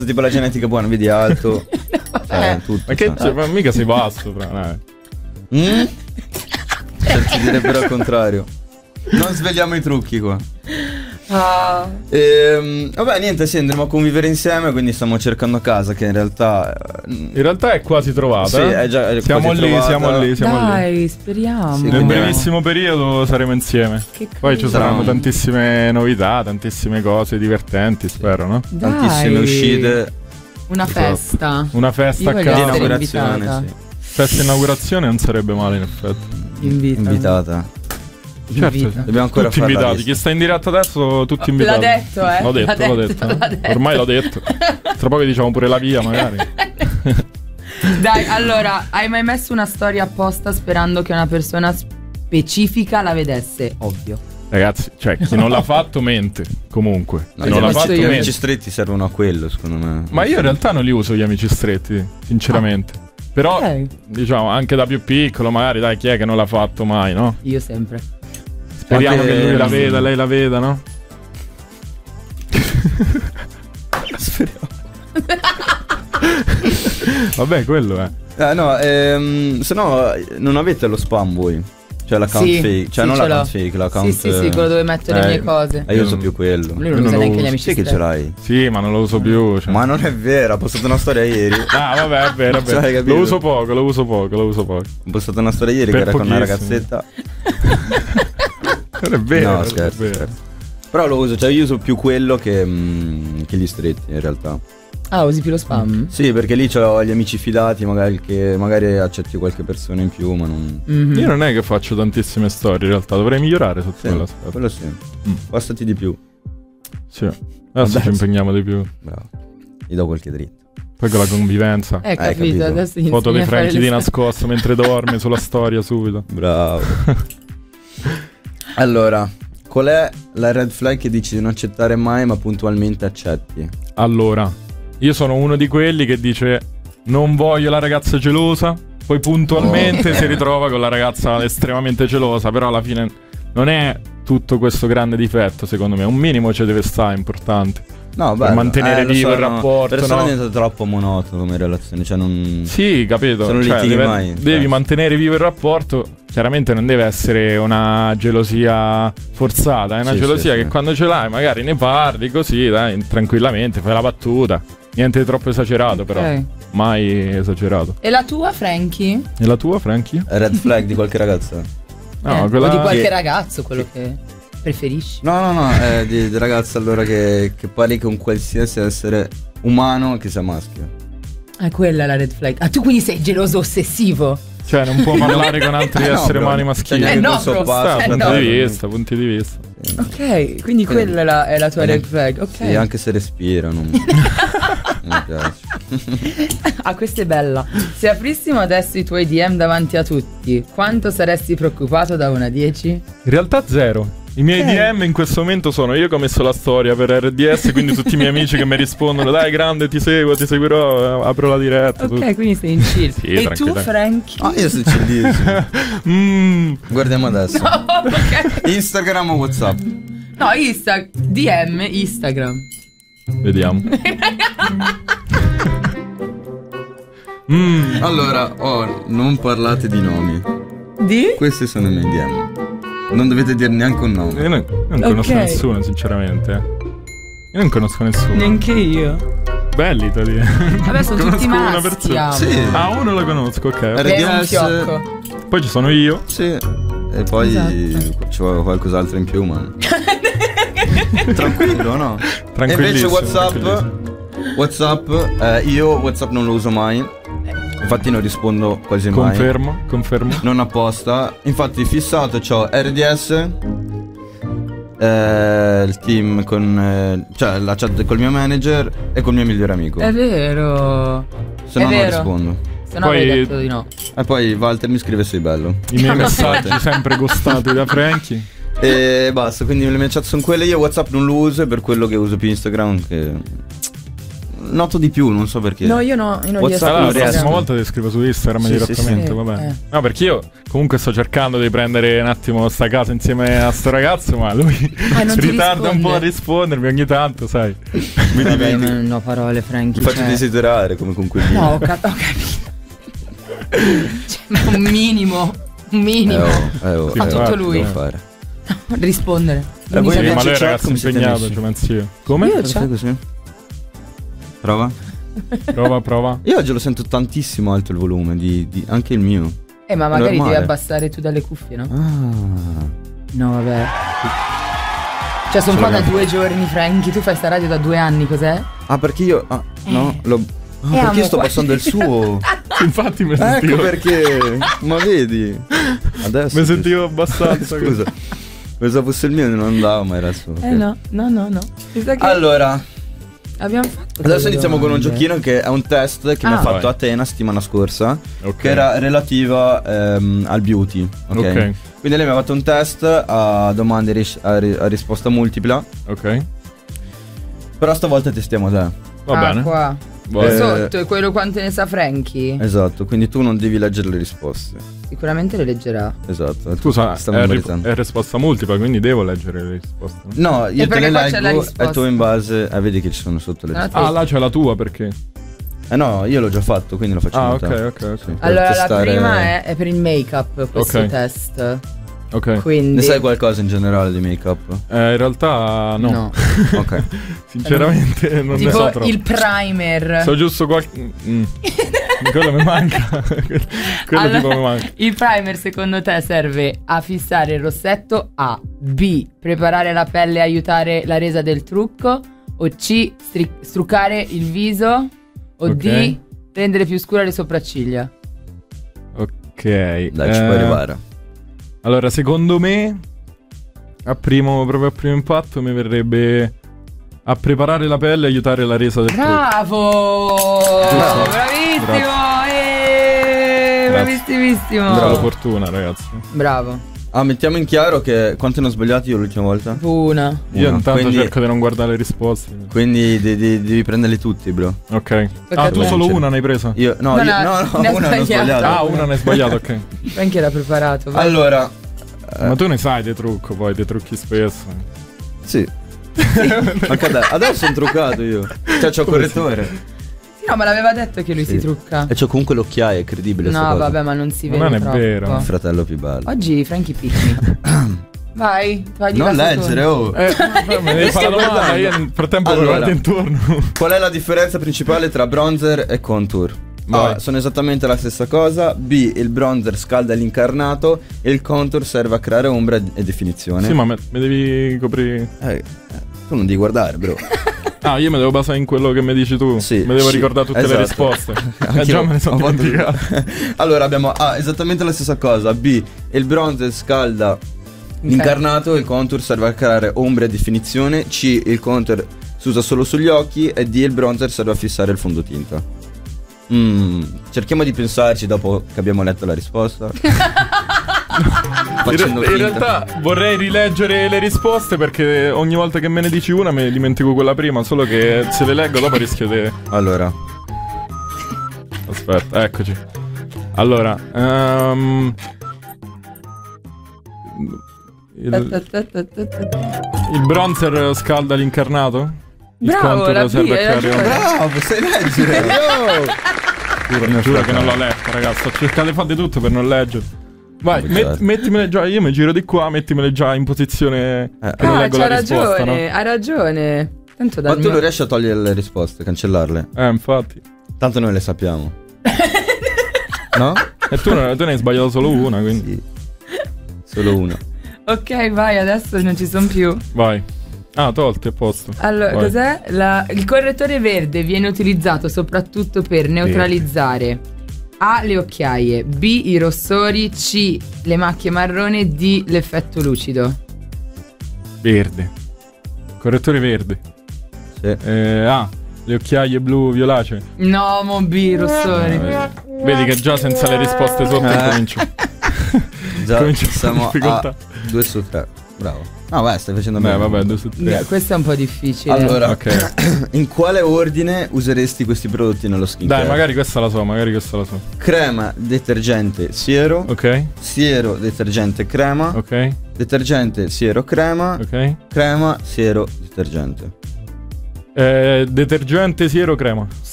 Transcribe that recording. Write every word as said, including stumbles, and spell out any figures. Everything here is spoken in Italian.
tipo la genetica buona, vedi alto. Cioè, tutto, ma che cioè. ma mica si basso, fra, mm? Certi direbbero al contrario. Non svegliamo i trucchi qua. Ah. Ehm, vabbè, niente, sì, andremo a convivere insieme, quindi stiamo cercando casa che in realtà in realtà è quasi trovata. Sì, è già è siamo, quasi lì, trovata. siamo lì, siamo Dai, lì. speriamo. Sì, Nel quindi brevissimo periodo saremo insieme. Che Poi ci saranno Saranno- tantissime novità, tantissime cose divertenti, spero, no? Dai. Tantissime uscite. Una festa. Una festa Io a voglio Di casa. essere inaugurazione, invitata. sì. Festa inaugurazione non sarebbe male, in effetti. Invita. Invitata. Certo, Invita. Dobbiamo ancora tutti fare la invitati. lista. Chi sta in diretta adesso, tutti L'ha invitati. detto, eh. L'ho detto, L'ha l'ho detto, detto. l'ha detto. Ormai l'ho detto. Tra poco diciamo pure la via, magari. Dai, allora, hai mai messo una storia apposta sperando che una persona specifica la vedesse? Ovvio. Ragazzi, cioè, chi non l'ha fatto mente. Comunque, No, chi gli non l'ha amici- fatto gli amici mente. stretti servono a quello, secondo me. Ma io in realtà non li uso gli amici stretti, sinceramente. Però, Ok. diciamo, anche da più piccolo, magari, dai, chi è che non l'ha fatto mai, no? Io sempre. Speriamo Anche- che lui la veda, lei la veda, no? Speriamo. Vabbè, quello è. Eh, no, ehm, se no non avete lo spam voi. Cioè l'account Sì, fake. Cioè sì, non ce l'account l'ho. fake, l'account. Sì, sì, sì, quello dove metto le eh, mie cose. Eh, io Io uso non- più quello. Lui Io non non usa lo neanche uso. gli amici Sì che ce stretti. l'hai. Sì, ma non lo uso più. Cioè. Ma non è vero, ho postato una storia ieri. Ah, vabbè, è vero, è Cioè, hai vero. capito? Lo uso poco, lo uso poco, lo uso poco. Ho postato una storia ieri Per che era con una pochissimo. ragazzetta. Non è vero. No, non è scherzo, vero. scherzo. Però lo uso, cioè io uso più quello che, mm, che gli stretti in realtà. Ah, usi più lo spam? Sì, perché lì c'ho gli amici fidati, magari che magari accetti qualche persona in più, ma non. Mhm. Io non è che faccio tantissime storie, in realtà. Dovrei migliorare sotto Sì, quell'aspetto. quello sì. Mm. Postati di più. Sì. Adesso Vabbè, ci impegniamo di più. Bravo. Gli do qualche dritto. Poi con la convivenza. Eh, capito, capito. adesso gli Foto insegni di a fare Frankie le di sta- nascosto mentre dorme sulla storia subito. Bravo. Allora, qual è la red flag che dici di non accettare mai ma puntualmente accetti? Allora, io sono uno di quelli che dice non voglio la ragazza gelosa, poi puntualmente Oh. si ritrova con la ragazza estremamente gelosa, però alla fine non è tutto questo grande difetto, secondo me. Un minimo ci deve stare, importante. No, Per bello. mantenere Eh, lo vivo so, il no. rapporto, Per se no no? diventa troppo monotono come relazione, cioè non. Sì, capito. Se non Cioè, litighi deve- mai, devi cioè. mantenere vivo il rapporto. Chiaramente non deve essere una gelosia forzata, è una Sì, gelosia sì, che sì. quando ce l'hai magari ne parli così, dai, tranquillamente, fai la battuta. Niente di troppo esagerato, però. Ok. Mai esagerato. E la tua, Frankie? E la tua, Frankie? Red flag di qualche ragazza? No, Eh, quella... O di qualche Che- ragazzo, quello che preferisci? No, no, no, è di, di ragazza allora che, che parli con qualsiasi essere umano che sia maschio. Ah, quella è la red flag. Ah, tu quindi sei geloso ossessivo? Cioè, non può parlare con altri Eh no, esseri bro. umani Cioè, maschili. neanche Eh no, col suo bro, passo, eh punti no. di vista, punti di vista. Ok, quindi quella è la, è la tua Eh, red flag. Ok. Sì, anche se respira, non, non mi piace. Ah, questa è bella. Se aprissimo adesso i tuoi D M davanti a tutti, quanto saresti preoccupato da una a dieci? In realtà zero. I miei Ok. D M in questo momento sono io che ho messo la storia per R D S, quindi tutti i miei amici che mi rispondono dai grande ti seguo, ti seguirò, eh, apro la diretta. Ok, tutto. quindi sei in chill. Sì, e tu, tranquilla. Frankie? Ah, io sto cellissimo. Mm, Guardiamo adesso. No, ok. Instagram o WhatsApp? No, Insta- D M, Instagram. vediamo. mm, Allora, oh, non parlate di nomi. Di? Questi sono i miei D M. Non dovete dire neanche un nome. io non, io non conosco Ok. nessuno, sinceramente. Io non conosco nessuno. Neanche io. Belli Italia. Vabbè, sono Conosco tutti una maschi. persona. amo. Sì. Ah, uno lo conosco, ok. R D Bene, un S. fiocco. Poi ci sono io. Sì. E poi Esatto. ci vuole qualcos'altro in più, ma. Tranquillo, no? E invece Tranquillissimo. WhatsApp. tranquillissimo. WhatsApp, eh, io WhatsApp non lo uso mai. Infatti non rispondo quasi mai. Confermo, confermo. Non apposta. Infatti fissato c'ho R D S, eh, il team con eh, cioè la chat col mio manager e col mio migliore amico. È vero. Se è no non vero. rispondo. Se no Poi- avevi detto di no. E poi Walter mi scrive sei bello. I miei messaggi sempre gostati da Frankie. E basta, quindi le mie chat sono quelle. Io WhatsApp non lo uso, è per quello che uso più Instagram che noto di più, non so perché. No, io no, io non WhatsApp riesco Allora, non la prossima riesco. volta ti scrivo su Instagram Sì, direttamente, sì, sì. vabbè. Eh. No, perché io comunque sto cercando di prendere un attimo sta casa insieme a sto ragazzo, ma lui Ah, non ti ritarda un po' a risponde. rispondermi ogni tanto, sai. Mi Vabbè, diventi- ma no parole, Frankie. Mi faccio cioè. desiderare come conquilino. No, ho, cap- ho capito. Cioè, un minimo, un minimo. Eh, oh, eh, oh, Sì, Fa eh, tutto oh, lui. devo fare. Rispondere. Eh, Non mi voi Sì, serve- ma lui è chat, ragazzo come siete impegnato, messi? ci penso io. Come? Io Fai così? Prova. Prova, prova. Io oggi lo sento tantissimo alto il volume, di, di- anche il mio. Eh, ma magari normale. devi abbassare tu dalle cuffie, no? Ah. No, vabbè. Cioè, sono Ce qua da l'abbiamo. due giorni, Frankie. Tu fai sta radio da due anni, cos'è? Ah, perché io. Ah, no, lo. Ah, Eh, perché amo io sto qua- passando il suo. Infatti mi Ecco sentivo, perché. Ma vedi? Adesso. mi sentivo abbastanza. Scusa. Pensavo fosse il mio e non andava, ma era il suo. ok. Eh no, no, no, no. Mi sa che Allora, abbiamo fatto. adesso quelle iniziamo con un domande. giochino che è un test che mi Ah. ha fatto Vai. Atena settimana scorsa. Ok. Che era relativa ehm, al beauty. Ok. Ok. Quindi lei mi ha fatto un test a domande ris- a, ri- a risposta multipla. Ok. Però stavolta testiamo te. Va Ah, bene. qua. Vai. Eh, Sotto è quello quanto ne sa Frankie. Esatto, quindi tu non devi leggere le risposte. Sicuramente le leggerà. Esatto. Tu sai, sta è, ri- memorizzando. è risposta multipla, quindi devo leggere le risposte. no? No, io E te perché le qua c'è la leggo risposta. e tu in base. Eh, vedi che ci sono sotto le Ah, risposte. Ah, là c'è la tua perché? Eh no, io l'ho già fatto, quindi lo facciamo Ah, te. ok, ok, ok. Sì, per Allora, testare- la prima è, è per il make-up, questo Ok. test. Ok. Quindi. Ne sai qualcosa in generale di make-up? Eh, in realtà no. No. Ok. Sinceramente non ne Tipo so troppo. il primer. So giusto qualche... Mm. Quello mi manca. Quello Allora, tipo mi manca. il primer secondo te serve a fissare il rossetto? A. B. Preparare la pelle e aiutare la resa del trucco? O C. stri- struccare il viso? O Ok. D. Rendere più scura le sopracciglia? Ok. Dai, ci eh, puoi arrivare. Allora, secondo me, a primo, proprio a primo impatto, mi verrebbe a preparare la pelle e aiutare la resa del trucco. Bravo! Bravo. Bravissimo! Bravo. Eh, Grazie. bravissimissimo! Bravo, fortuna, ragazzi. Bravo. Ah, mettiamo in chiaro che quante ne ho sbagliati io l'ultima volta? Una. Io Una. intanto Quindi- cerco di non guardare le risposte. Quindi de- de- devi prenderli tutti, bro. Ok. Tocca Ah, a tu te. solo una ne hai presa? Io, no, No, io, no, no, no, ne ha una non ho sbagliato. sbagliato. Ah, una ne hai sbagliato, ok. Frankie era preparato. vai. Allora, Ma tu ne sai dei trucco, poi dei trucchi spesso. sì. Anche ade- adesso sono truccato io. Cioè, c'ho correttore. Sì, no, ma l'aveva detto che lui Sì. si trucca. E c'ho comunque l'occhiaia, è credibile sta No, cosa. vabbè, ma non si Non vede è troppo. vero. Il fratello più bello. Oggi Frankie picchi. Vai, vai di Non la leggere, oh. Eh, me devi fare la domanda, guardando. io nel frattempo mi Allora. guardo intorno. Qual è la differenza principale tra bronzer e contour? Vai. A. Sono esattamente la stessa cosa. B. Il bronzer scalda l'incarnato e il contour serve a creare ombra e definizione. Sì, ma me, me devi coprire. Eh, eh, tu non devi guardare, bro. Ah, io mi devo basare in quello che mi dici tu. Sì, mi devo sì, ricordare tutte esatto. le risposte. Eh, Anche già io me ne sono ho fatto- dimenticato. Allora abbiamo A. Esattamente la stessa cosa. B. Il bronzer scalda l'incarnato e il contour serve a creare ombra e definizione. C. Il contour si usa solo sugli occhi. E D. Il bronzer serve a fissare il fondotinta. Mm, cerchiamo di pensarci dopo che abbiamo letto la risposta. In, Facendo re- in finta. realtà vorrei rileggere le risposte perché ogni volta che me ne dici una me ne dimentico quella prima. Solo che se le leggo dopo rischio di. Allora, Aspetta, eccoci. Allora, ehm, il, il bronzer scalda l'incarnato? Il Bravo, la contour serve B, a hai creare ragione. ombra. bravo, sai leggere. Yo! Giuro, giuro che non l'ho letta, ragazzi. Ho cercato di fare di tutto per non leggere. Vai, Oh, met- certo. mettimele già. Io mi giro di qua, mettimele già in posizione. Eh. Che non Ah, leggo c'ha la risposta, ragione, no? ha ragione. Tanto Ma dal tu mio... non riesci a togliere le risposte, cancellarle? Eh, infatti. Tanto noi le sappiamo. No? E tu, non- tu ne hai sbagliato solo una, quindi. Sì. Solo una. Ok, vai, adesso non ci sono più. Vai. Ah, tolti, a posto. Allora, Vai. cos'è? La- il correttore verde viene utilizzato soprattutto per neutralizzare A. le occhiaie, B. i rossori, C. le macchie marrone, D. l'effetto lucido. Verde. Correttore verde. Sì. Eh, ah, le occhiaie blu violacee. No, mo B. i rossori. Eh, vedi che già senza le risposte sotto Eh. comincio. Già Comincio a fare siamo difficoltà. a due su tre. Bravo. Ah, beh, stai facendo Beh, bene. vabbè, due su tre. No, questo è un po' difficile. Allora, Ok. in quale ordine useresti questi prodotti nello skincare? Dai, magari questa la so, magari questa la so. Crema, detergente, siero. Ok, Siero, detergente, crema. ok, Detergente, siero, crema. ok. Crema, siero, detergente. Eh, detergente, siero, crema.